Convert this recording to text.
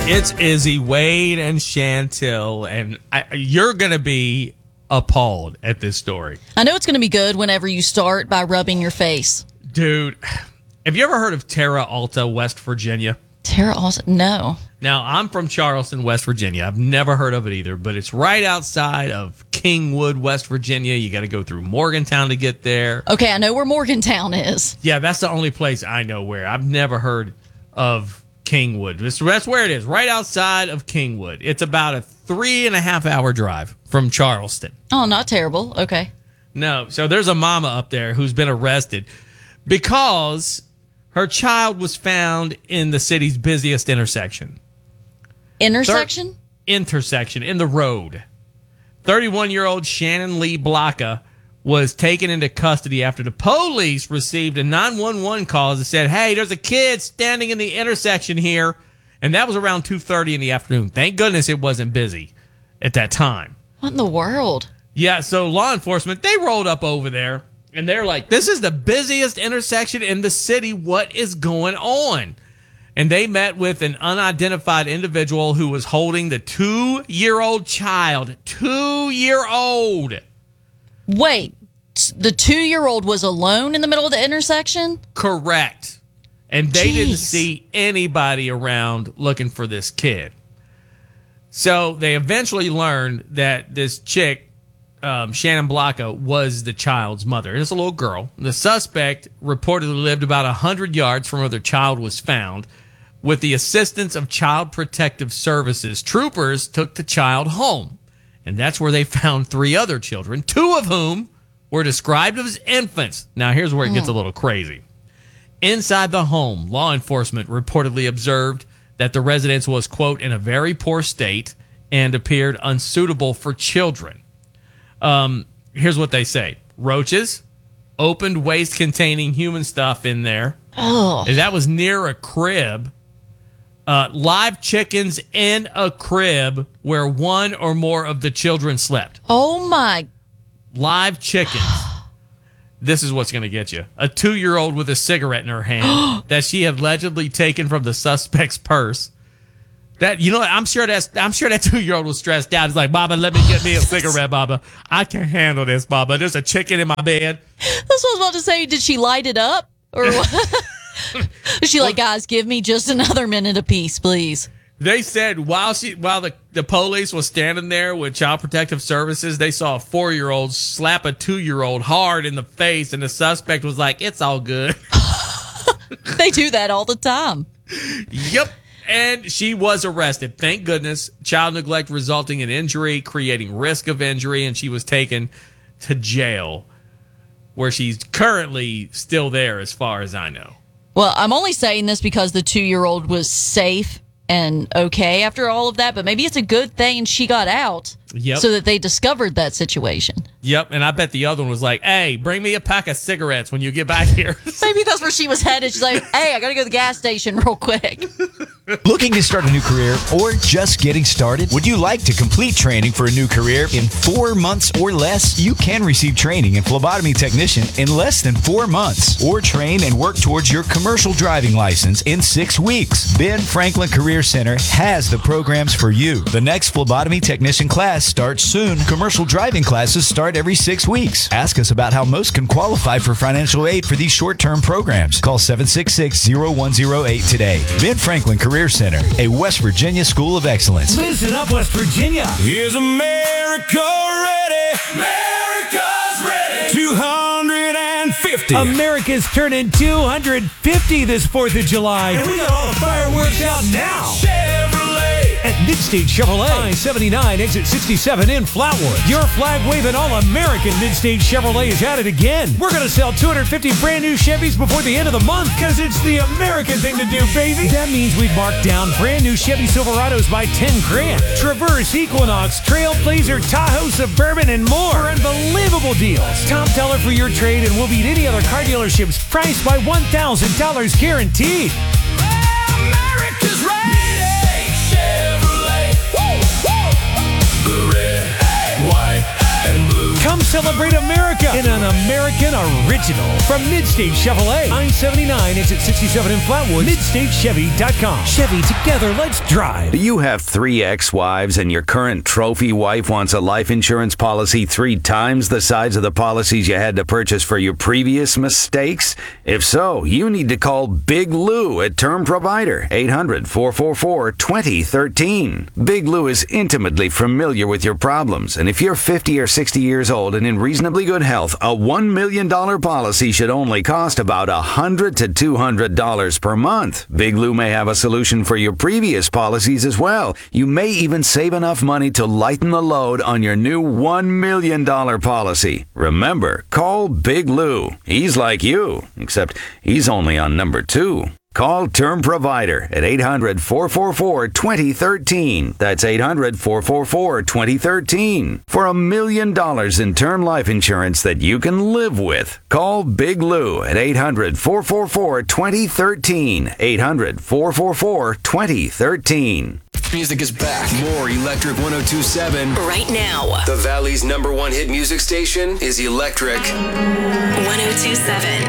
It's Izzy, Wade, and Chantel, and you're going to be appalled at this story. I know it's going to be good whenever you start by rubbing your face. Dude, have you ever heard of Terra Alta, West Virginia? Terra Alta? No. Now, I'm from Charleston, West Virginia. I've never heard of it either, but it's right outside of Kingwood, West Virginia. You got to go through Morgantown to get there. Okay, I know where Morgantown is. Yeah, that's the only place I know where. I've never heard of Kingwood. That's where it is, right outside of Kingwood. It's about a 3.5-hour drive from Charleston. Oh, not terrible. Okay. No, so there's a mama up there who's been arrested because her child was found in the city's busiest intersection. Intersection? Intersection in the road. 31-year-old Shannon Lee Blocka was taken into custody after the police received a 911 call that said, hey, there's a kid standing in the intersection here. And that was around 2:30 in the afternoon. Thank goodness it wasn't busy at that time. What in the world? Yeah, so law enforcement, they rolled up over there, and they're like, this is the busiest intersection in the city. What is going on? And they met with an unidentified individual who was holding the 2-year-old child. 2-year-old. Wait, the 2-year-old was alone in the middle of the intersection? Correct. And they didn't Jeez. see anybody around looking for this kid. So they eventually learned that this chick, Shannon Blocka, was the child's mother. It's a little girl. The suspect reportedly lived about 100 yards from where their child was found. With the assistance of Child Protective Services, troopers took the child home. And that's where they found 3 other children, 2 of whom were described as infants. Now, here's where it gets a little crazy. Inside the home, law enforcement reportedly observed that the residence was, quote, in a very poor state and appeared unsuitable for children. Here's what they say. Roaches, opened waste containing human stuff in there. Oh. And that was near a crib. Live chickens in a crib where one or more of the children slept. Oh, my. Live chickens. This is what's going to get you. A 2-year-old with a cigarette in her hand that she had allegedly taken from the suspect's purse. That, you know what? I'm sure that 2-year-old was stressed out. He's like, Baba, let me get me a cigarette, Baba. I can handle this, Baba. There's a chicken in my bed. That's what I was about to say. Did she light it up? Or what? Was she like, guys, give me just another minute apiece, please? They said while the police was standing there with Child Protective Services, they saw a 4-year-old slap a 2-year-old hard in the face, and the suspect was like, it's all good. They do that all the time. Yep. And she was arrested. Thank goodness. Child neglect resulting in injury, creating risk of injury, and she was taken to jail, where she's currently still there as far as I know. Well, I'm only saying this because the 2-year-old was safe and okay after all of that, but maybe it's a good thing she got out so that they discovered that situation. Yep, and I bet the other one was like, hey, bring me a pack of cigarettes when you get back here. Maybe that's where she was headed. She's like, hey, I got to go to the gas station real quick. Looking to start a new career or just getting started? Would you like to complete training for a new career in 4 months or less? You can receive training in phlebotomy technician in less than 4 months or train and work towards your commercial driving license in 6 weeks. Ben Franklin Career Center has the programs for you. The next phlebotomy technician class starts soon. Commercial driving classes start every 6 weeks. Ask us about how most can qualify for financial aid for these short-term programs. Call 766-0108 today. Ben Franklin Career Center, a West Virginia school of excellence. Listen up, West Virginia. Is America ready? America's ready. 250. America's turning 250 this 4th of July. And we got all the fireworks out now. Chevrolet. At Midstate Chevrolet, I-79, exit 67 in Flatwood. Your flag-waving all-American Midstate Chevrolet is at it again. We're going to sell 250 brand-new Chevys before the end of the month because it's the American thing to do, baby. That means we've marked down brand-new Chevy Silverados by 10 grand. Traverse, Equinox, Trailblazer, Tahoe, Suburban, and more. For unbelievable deals. Top dollar for your trade and we'll beat any other car dealerships priced by $1,000 guaranteed. America's ready. Chevrolet. Woo, woo. The red, white, and blue. Come celebrate America America in an American original. From Midstate Chevrolet, I-79, exit 67 in Flatwood, MidstateChevy.com. Chevy, together, let's drive. Do you have 3 ex-wives and your current trophy wife wants a life insurance policy 3 times the size of the policies you had to purchase for your previous mistakes? If so, you need to call Big Lou at Term Provider, 800-444-2013. Big Lou is intimately familiar with your problems, and if you're 50 or 60 years old and in reasonably good health, a $1 million policy should only cost about $100 to $200 per month. Big Lou may have a solution for your previous policies as well. You may even save enough money to lighten the load on your new $1 million policy. Remember, call Big Lou. He's like you, except he's only on number 2. Call Term Provider at 800-444-2013. That's 800-444-2013. For $1 million in term life insurance that you can live with. Call Big Lou at 800-444-2013. 800-444-2013. Music is back. More Electric 102.7. Right now. The Valley's #1 hit music station is Electric 102.7.